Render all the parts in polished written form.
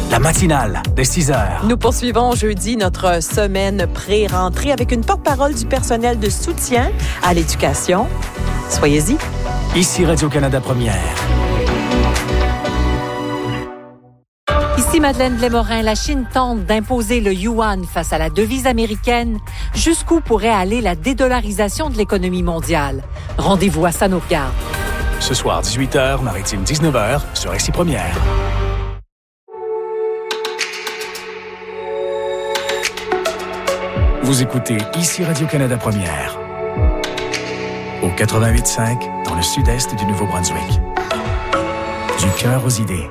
La matinale de 6h. Nous poursuivons jeudi notre semaine pré-rentrée avec une porte-parole du personnel de soutien à l'éducation. Soyez-y. Ici Radio-Canada Première. Ici Madeleine Blais-Morin, la Chine tente d'imposer le yuan face à la devise américaine. Jusqu'où pourrait aller la dédollarisation de l'économie mondiale? Rendez-vous à Ça nous regarde. Ce soir, 18h, Maritime 19h, sur Ici Première. Vous écoutez Ici Radio-Canada Première. Au 88.5, dans le sud-est du Nouveau-Brunswick. Du cœur aux idées.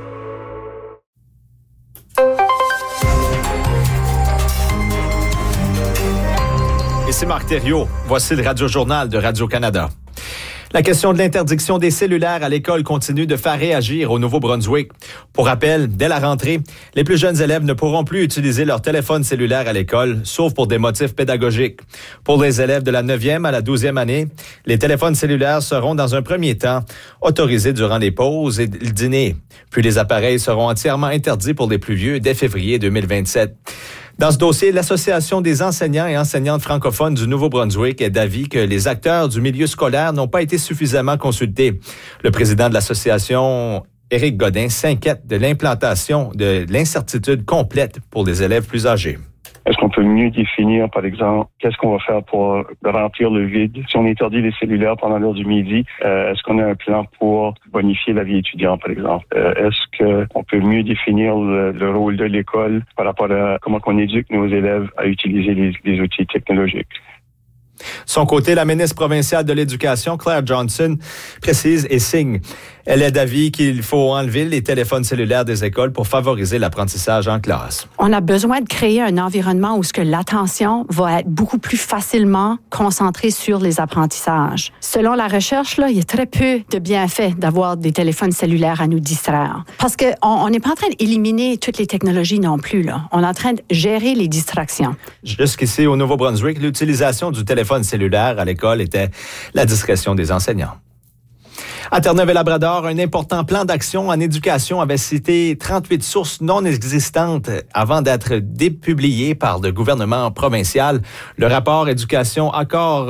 Ici Marc Thériault. Voici le Radio-Journal de Radio-Canada. La question de l'interdiction des cellulaires à l'école continue de faire réagir au Nouveau-Brunswick. Pour rappel, dès la rentrée, les plus jeunes élèves ne pourront plus utiliser leur téléphone cellulaire à l'école, sauf pour des motifs pédagogiques. Pour les élèves de la 9e à la 12e année, les téléphones cellulaires seront dans un premier temps autorisés durant les pauses et le dîner. Puis les appareils seront entièrement interdits pour les plus vieux dès février 2027. Dans ce dossier, l'Association des enseignants et enseignantes francophones du Nouveau-Brunswick est d'avis que les acteurs du milieu scolaire n'ont pas été suffisamment consultés. Le président de l'association, Éric Godin, s'inquiète de l'implantation de l'incertitude complète pour les élèves plus âgés. Est-ce qu'on peut mieux définir, par exemple, qu'est-ce qu'on va faire pour remplir le vide? Si on interdit les cellulaires pendant l'heure du midi, est-ce qu'on a un plan pour bonifier la vie étudiante, par exemple? Est-ce qu'on peut mieux définir le rôle de l'école par rapport à comment on éduque nos élèves à utiliser les outils technologiques? Son côté, la ministre provinciale de l'Éducation, Claire Johnson, précise et signe. Elle est d'avis qu'il faut enlever les téléphones cellulaires des écoles pour favoriser l'apprentissage en classe. On a besoin de créer un environnement où ce que l'attention va être beaucoup plus facilement concentrée sur les apprentissages. Selon la recherche, là, il y a très peu de bienfaits d'avoir des téléphones cellulaires à nous distraire. Parce qu'on n'est pas en train d'éliminer toutes les technologies non plus, là. On est en train de gérer les distractions. Jusqu'ici, au Nouveau-Brunswick, l'utilisation du téléphone cellulaire à l'école était la discrétion des enseignants. À Terre-Neuve-et-Labrador, un important plan d'action en éducation avait cité 38 sources non existantes avant d'être dépublié par le gouvernement provincial. Le rapport Éducation Accord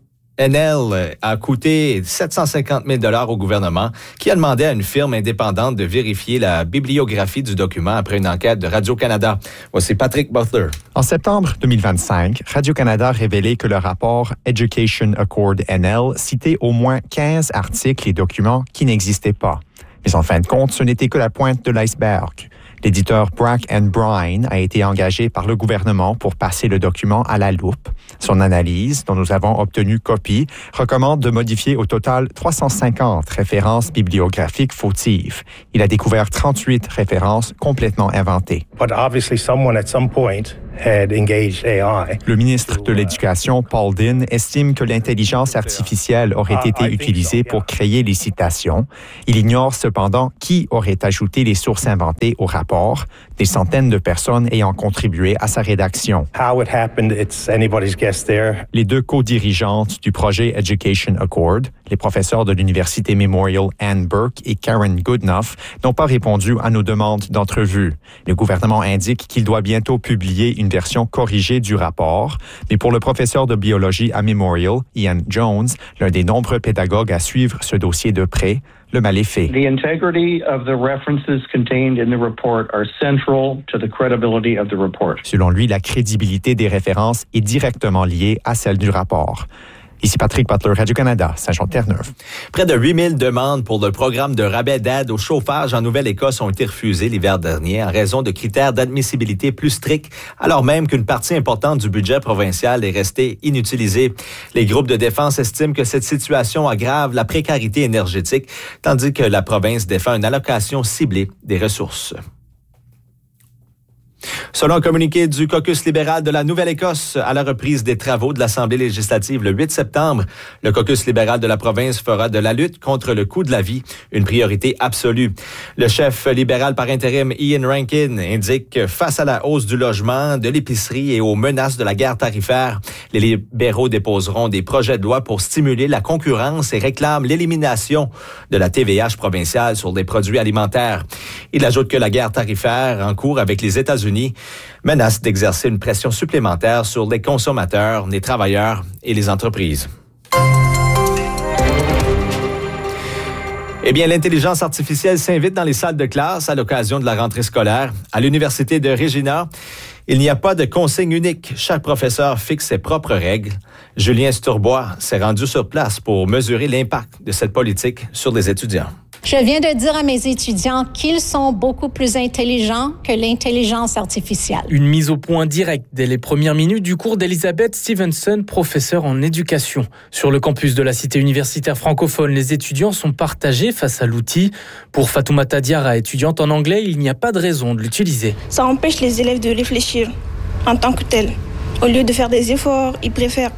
NL a coûté 750 000 $ au gouvernement, qui a demandé à une firme indépendante de vérifier la bibliographie du document après une enquête de Radio-Canada. Voici Patrick Butler. En septembre 2025, Radio-Canada a révélé que le rapport Education Accord NL citait au moins 15 articles et documents qui n'existaient pas. Mais en fin de compte, ce n'était que la pointe de l'iceberg. L'éditeur Brack & Brine a été engagé par le gouvernement pour passer le document à la loupe. Son analyse, dont nous avons obtenu copie, recommande de modifier au total 350 références bibliographiques fautives. Il a découvert 38 références complètement inventées. But obviously someone at some point had engaged AI. Le ministre de l'Éducation, Paul Dinn, estime que l'intelligence artificielle aurait été utilisée pour créer les citations. Il ignore cependant qui aurait ajouté les sources inventées au rapport, des centaines de personnes ayant contribué à sa rédaction. How it happened, it's anybody's guess there. Les deux co-dirigeantes du projet Education Accord, les professeurs de l'Université Memorial Anne Burke et Karen Goodenough, n'ont pas répondu à nos demandes d'entrevue. Le gouvernement indique qu'il doit bientôt publier une version corrigée du rapport, mais pour le professeur de biologie à Memorial, Ian Jones, l'un des nombreux pédagogues à suivre ce dossier de près, le mal est fait. The integrity of the references contained in the report are central to the credibility of the report. Selon lui, la crédibilité des références est directement liée à celle du rapport. Ici Patrick Butler, Radio-Canada, Saint-Jean-Terre-Neuve. Près de 8 000 demandes pour le programme de rabais d'aide au chauffage en Nouvelle-Écosse ont été refusées l'hiver dernier en raison de critères d'admissibilité plus stricts, alors même qu'une partie importante du budget provincial est restée inutilisée. Les groupes de défense estiment que cette situation aggrave la précarité énergétique, tandis que la province défend une allocation ciblée des ressources. Selon un communiqué du caucus libéral de la Nouvelle-Écosse, à la reprise des travaux de l'Assemblée législative le 8 septembre, le caucus libéral de la province fera de la lutte contre le coût de la vie une priorité absolue. Le chef libéral par intérim Ian Rankin indique que face à la hausse du logement, de l'épicerie et aux menaces de la guerre tarifaire, les libéraux déposeront des projets de loi pour stimuler la concurrence et réclament l'élimination de la TVH provinciale sur des produits alimentaires. Il ajoute que la guerre tarifaire en cours avec les États-Unis menace d'exercer une pression supplémentaire sur les consommateurs, les travailleurs et les entreprises. Eh bien, l'intelligence artificielle s'invite dans les salles de classe à l'occasion de la rentrée scolaire. À l'Université de Regina, il n'y a pas de consigne unique. Chaque professeur fixe ses propres règles. Julien Sturbois s'est rendu sur place pour mesurer l'impact de cette politique sur les étudiants. Je viens de dire à mes étudiants qu'ils sont beaucoup plus intelligents que l'intelligence artificielle. Une mise au point directe dès les premières minutes du cours d'Elizabeth Stevenson, professeure en éducation. Sur le campus de la cité universitaire francophone, les étudiants sont partagés face à l'outil. Pour Fatoumata Diarra, étudiante en anglais, il n'y a pas de raison de l'utiliser. Ça empêche les élèves de réfléchir en tant que tels. Au lieu de faire des efforts, ils préfèrent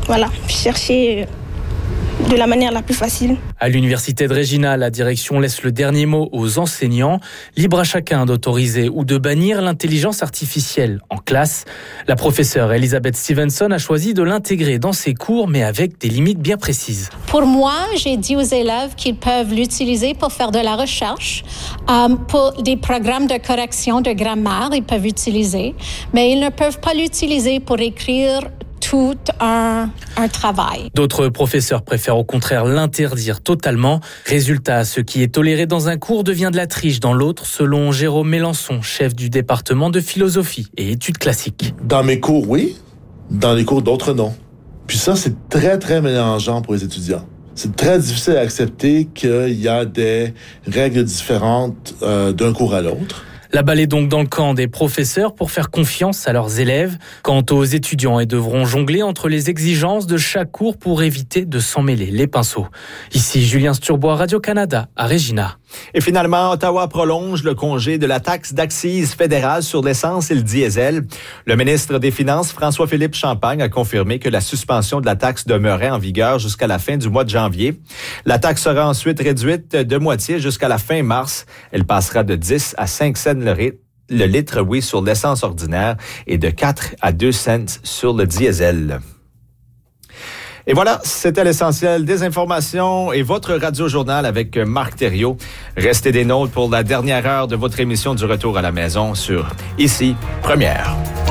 chercher de la manière la plus facile. À l'université de Regina, la direction laisse le dernier mot aux enseignants. Libre à chacun d'autoriser ou de bannir l'intelligence artificielle en classe. La professeure Elizabeth Stevenson a choisi de l'intégrer dans ses cours, mais avec des limites bien précises. Pour moi, j'ai dit aux élèves qu'ils peuvent l'utiliser pour faire de la recherche, pour des programmes de correction de grammaire, ils peuvent l'utiliser, mais ils ne peuvent pas l'utiliser pour écrire tout un travail. D'autres professeurs préfèrent au contraire l'interdire totalement. Résultat, ce qui est toléré dans un cours devient de la triche dans l'autre, selon Jérôme Mélençon, chef du département de philosophie et études classiques. Dans mes cours, oui. Dans les cours d'autres, non. Puis ça, c'est très, très mélangeant pour les étudiants. C'est très difficile à accepter qu'il y a des règles différentes d'un cours à l'autre. La balle est donc dans le camp des professeurs pour faire confiance à leurs élèves. Quant aux étudiants, ils devront jongler entre les exigences de chaque cours pour éviter de s'en mêler les pinceaux. Ici, Julien Sturbois, Radio-Canada, à Regina. Et finalement, Ottawa prolonge le congé de la taxe d'accise fédérale sur l'essence et le diesel. Le ministre des Finances, François-Philippe Champagne, a confirmé que la suspension de la taxe demeurait en vigueur jusqu'à la fin du mois de janvier. La taxe sera ensuite réduite de moitié jusqu'à la fin mars. Elle passera de 10 à 5 cents le litre, sur l'essence ordinaire et de 4 à 2 cents sur le diesel. Et voilà, c'était l'essentiel des informations et votre radio-journal avec Marc Thériault. Restez des nôtres pour la dernière heure de votre émission du Retour à la maison sur Ici Première.